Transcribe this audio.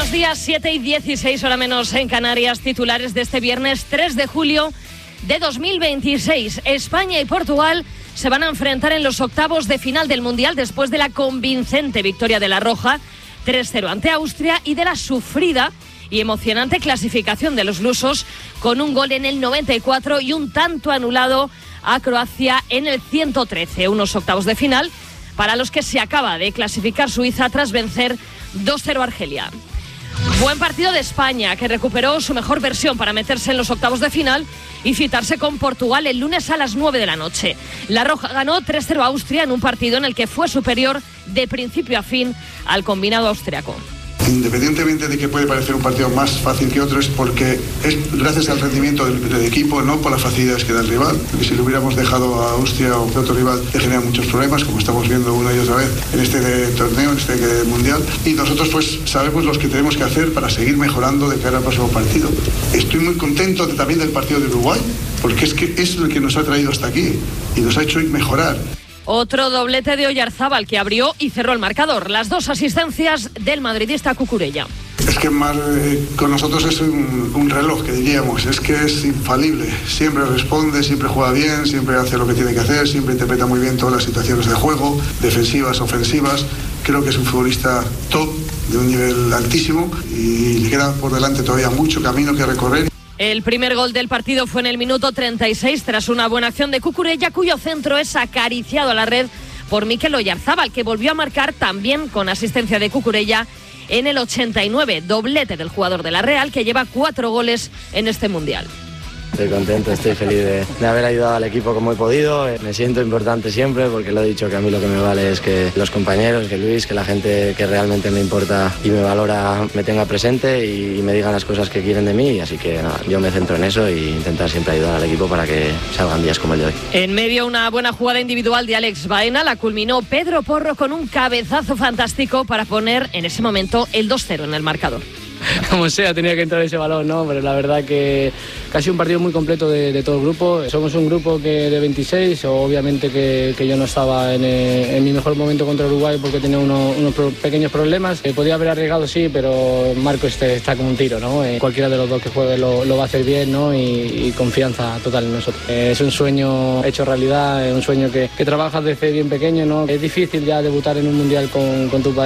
Buenos días, 7:16, hora menos en Canarias. Titulares de este viernes 3 de julio de 2026. España y Portugal se van a enfrentar en los octavos de final del Mundial después de la convincente victoria de la Roja 3-0 ante Austria y de la sufrida y emocionante clasificación de los lusos con un gol en el 94 y un tanto anulado a Croacia en el 113. Unos octavos de final para los que se acaba de clasificar Suiza tras vencer 2-0 a Argelia. Buen partido de España, que recuperó su mejor versión para meterse en los octavos de final y citarse con Portugal el lunes a las 9 de la noche. La Roja ganó 3-0 a Austria en un partido en el que fue superior de principio a fin al combinado austriaco. Independientemente de que puede parecer un partido más fácil que otro, es porque es gracias al rendimiento del equipo, no por las facilidades que da el rival. Porque si lo hubiéramos dejado a Austria o a otro rival, te genera muchos problemas, como estamos viendo una y otra vez en este torneo, en este mundial. Y nosotros pues sabemos los que tenemos que hacer para seguir mejorando de cara al próximo partido. Estoy muy contento también del partido de Uruguay, porque es que es lo que nos ha traído hasta aquí y nos ha hecho mejorar. Otro doblete de Oyarzábal que abrió y cerró el marcador. Las dos asistencias del madridista Cucurella. Es que con nosotros es un reloj, que diríamos. Es que es infalible. Siempre responde, siempre juega bien, siempre hace lo que tiene que hacer, siempre interpreta muy bien todas las situaciones de juego, defensivas, ofensivas. Creo que es un futbolista top, de un nivel altísimo, y le queda por delante todavía mucho camino que recorrer. El primer gol del partido fue en el minuto 36 tras una buena acción de Cucurella, cuyo centro es acariciado a la red por Mikel Oyarzábal, que volvió a marcar también con asistencia de Cucurella en el 89, doblete del jugador de la Real, que lleva 4 goles en este Mundial. Estoy contento, estoy feliz de haber ayudado al equipo como he podido. Me siento importante siempre porque lo he dicho, que a mí lo que me vale es que los compañeros, que Luis, que la gente que realmente me importa y me valora me tenga presente y me digan las cosas que quieren de mí. Así que nada, yo me centro en eso e intentar siempre ayudar al equipo para que salgan días como el de hoy. En medio, una buena jugada individual de Alex Baena la culminó Pedro Porro con un cabezazo fantástico para poner en ese momento el 2-0 en el marcador. Como sea, tenía que entrar ese balón, ¿no? Pero la verdad que casi un partido muy completo de todo el grupo. Somos un grupo que de 26, obviamente que yo no estaba en mi mejor momento contra Uruguay porque tenía unos pequeños problemas. Podía haber arriesgado, sí, pero Marco está como un tiro, ¿no? Cualquiera de los dos que juegue lo va a hacer bien, ¿no? Y confianza total en nosotros. Es un sueño hecho realidad, es un sueño que trabajas desde bien pequeño, ¿no? Es difícil ya debutar en un mundial con tu país.